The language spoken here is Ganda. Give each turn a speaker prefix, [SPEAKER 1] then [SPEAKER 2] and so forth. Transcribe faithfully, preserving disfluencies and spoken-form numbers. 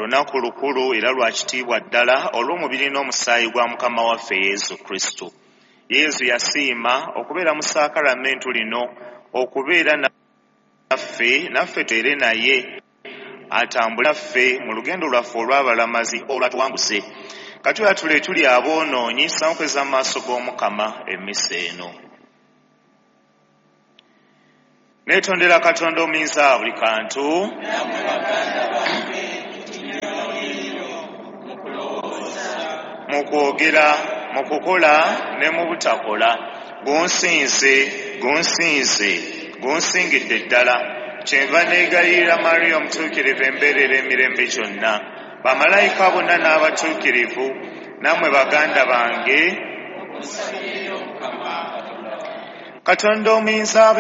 [SPEAKER 1] olunaku lukulu era lwa kitiibwa ddala olw'omubiri n'omusaayi gwa mukama waffe Yesu Kristo. Yesu yasiima okubeera mu saakaramentu lino, okubeera naffe naffe tubeere naye atambule naffe mu lugendo lwaffe olw'abalamazi olwatuwanguze. Kati tule tuli aboonoonyi sankweza mu maaso g'omukama emmisa eno. Neetondera Katonda omuyinza buli kantu, mu kwogera, mu kukola ne mu butakola. Gunsinze, gunsinze, gunsingidde ddala. Kyenva neegayirira Mariya omutuukirivu embeerera emirembe gyonna, bamalayika bonna n'abatuukirivu, nammwe baganda bange. Katonda omuyinza